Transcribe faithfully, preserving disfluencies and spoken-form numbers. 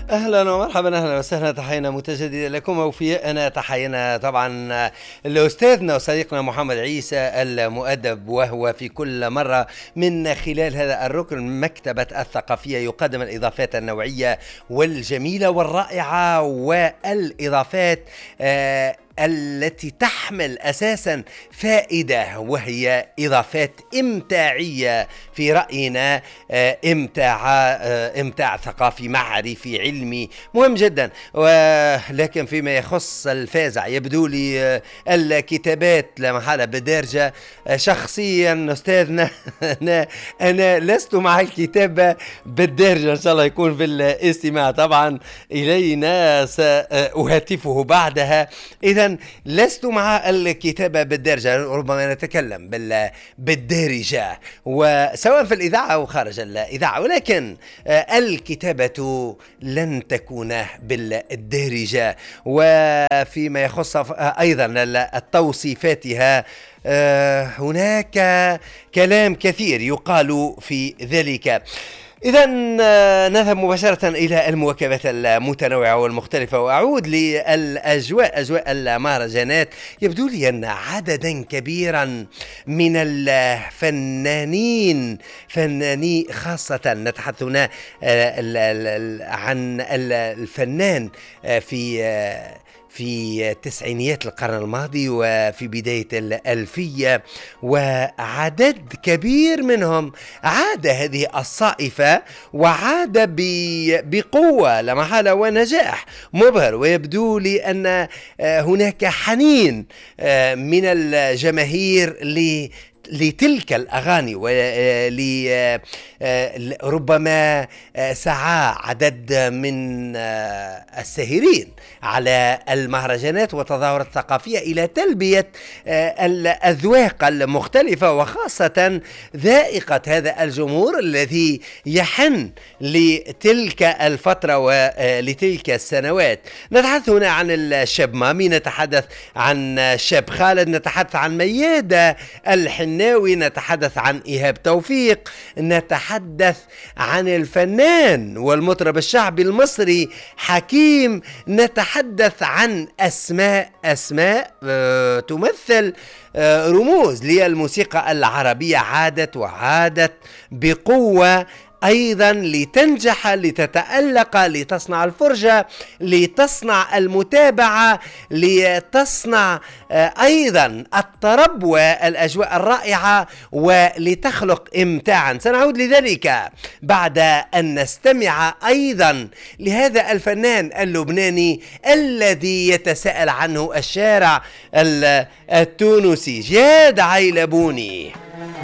اهلا ومرحبا، اهلا وسهلا، تحينا متجددا لكم وفينا تحينا طبعا لاستاذنا وصديقنا محمد عيسى المؤدب، وهو في كل مره من خلال هذا الركن مكتبه الثقافيه يقدم الاضافات النوعيه والجميله والرائعه والاضافات آه التي تحمل أساسا فائدة، وهي إضافات إمتاعية في رأينا. آه، إمتاع آه، إمتاع ثقافي معرفي علمي مهم جدا. ولكن فيما يخص الفازع يبدو لي آه، الكتابات لا محالة بالدارجة. آه، شخصيا أستاذنا أنا, أنا لست مع الكتابة بالدارجة، إن شاء الله يكون في الاستماع طبعا إلينا سأهاتفه بعدها. إذا لست مع الكتابة بالدارجة، ربما نتكلم بالدارجة وسواء في الإذاعة أو خارج الإذاعة، ولكن الكتابة لن تكون بالدارجة. وفيما يخص أيضا التوصيفاتها هناك كلام كثير يقال في ذلك. إذا نذهب مباشرة إلى المواكبات المتنوعة والمختلفة، وأعود للأجواء أجواء المهرجانات. يبدو لي أن عددا كبيرا من الفنانين فناني خاصة نتحدث هنا عن الفنان في في تسعينيات القرن الماضي وفي بداية الألفية، وعدد كبير منهم عاد هذه الصائفة وعاد بقوة لا محالة ونجاح مبهر. ويبدو لي أن هناك حنين من الجماهير ل لتلك الأغاني، وربما سعى عدد من الساهرين على المهرجانات والتظاهرات الثقافية إلى تلبية الأذواق المختلفة، وخاصة ذائقة هذا الجمهور الذي يحن لتلك الفترة ولتلك السنوات. نتحدث هنا عن الشاب مامي، نتحدث عن الشاب خالد، نتحدث عن ميادة الحن ناوي، نتحدث عن إيهاب توفيق، نتحدث عن الفنان والمطرب الشعبي المصري حكيم، نتحدث عن أسماء أسماء آه تمثل آه رموز للموسيقى العربية، عادت وعادت بقوة أيضا لتنجح، لتتألق، لتصنع الفرجة، لتصنع المتابعة، لتصنع أيضا الطرب والأجواء الرائعة، ولتخلق إمتاعا. سنعود لذلك بعد أن نستمع أيضا لهذا الفنان اللبناني الذي يتساءل عنه الشارع التونسي، جاد عيلبوني.